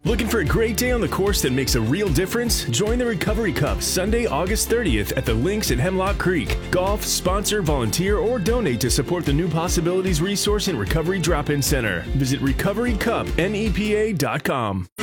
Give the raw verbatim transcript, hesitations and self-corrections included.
Looking for a great day on the course that makes a real difference? Join the Recovery Cup Sunday, August thirtieth at the Links at Hemlock Creek. Golf, sponsor, volunteer, or donate to support the New Possibilities Resource and Recovery Drop-In Center. Visit recovery cup nepa dot com.